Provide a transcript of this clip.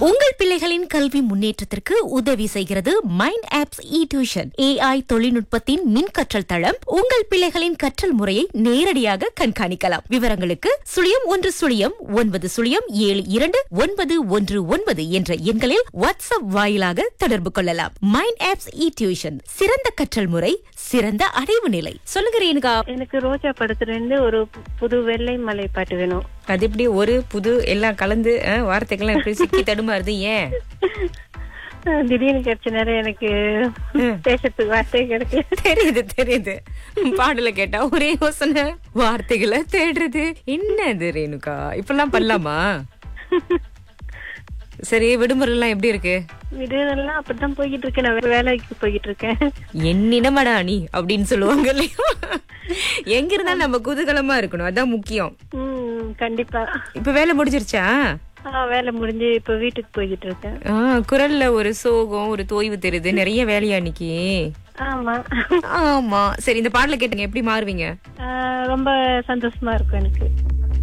உங்கள் பிள்ளைகளின் கல்வி முன்னேற்றத்திற்கு உதவி செய்கிறது மைண்ட் ஆப்ஸ் இ டியூஷன். AI தொழில்நுட்பத்தின் மின் கற்றல் தளம். உங்கள் பிள்ளைகளின் கற்றல் முறையை நேரடியாக கண்காணிக்கலாம். விவரங்களுக்கு 0110092919 என்ற எண்களில் வாட்ஸ்அப் வாயிலாக தொடர்பு கொள்ளலாம். மைண்ட் ஆப்ஸ் இ டியூஷன், சிறந்த கற்றல் முறை, சிறந்த அடைவு நிலை. சொல்லுங்க ரேணுகா. எனக்கு ரோஜா படத்துல இருந்து ஒரு புது வெள்ளை மலை பாட்டு வேணும். அது எப்படி ஒரு புது எல்லாம் கலந்து வார்த்தைகள்லாம் எப்படி சிக்கி தடுமாறுது? ஏன் திடீர்னு கிடைச்ச நேரம் எனக்கு பேசுறதுக்கு வார்த்தை கிடைக்கு. தெரியுது பாடல கேட்டா ஒரே யோசனை, வார்த்தைகளை தேடுறது. என்னது ரேணுகா, இப்பெல்லாம் பண்ணலாமா? சரி, விடுமுறை எல்லாம் எப்படி இருக்கு? விடுதெல்லாம் அப்படித்தான் போய்கிட்டு இருக்கேன். நான் வேலைக்கு போய்கிட்டு இருக்கேன். என்னிடமாடா நீ அப்படின்னு சொல்லுவாங்க இல்லையா? எங்க இருந்தாலும் நம்ம குதூகலமா இருக்கணும், அதான் முக்கியம். கண்டிப்பா. இப்ப வேலை முடிஞ்சிருச்சா? வேலை முடிஞ்சு இப்ப வீட்டுக்கு போய்கிட்டு இருக்கேன். குரல்ல ஒரு சோகம், ஒரு தோய்வு தெரியுது. நிறைய வேலையா இன்னைக்கு? ஆமா. சரி, இந்த பாடல கேட்டுங்க, எப்படி மாறுவீங்க? ரொம்ப சந்தோஷமா இருக்கும் எனக்கு.